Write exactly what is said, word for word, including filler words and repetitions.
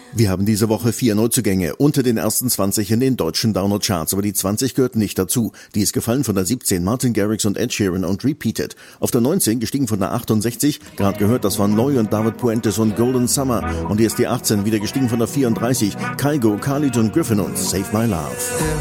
Wir haben diese Woche vier Neuzugänge unter den ersten zwanzig in den deutschen Download-Charts, aber die zwanzig gehört nicht dazu. Die ist gefallen von der siebzehn, Martin Garrix und Ed Sheeran und Repeated. Auf der neunzehn gestiegen von der achtundsechzig, gerade gehört, das waren Loy und David Puentes und Golden Summer. Und hier ist die achtzehn, wieder gestiegen von der vierunddreißig, Kygo, Khalid und Griffin und Save My Love.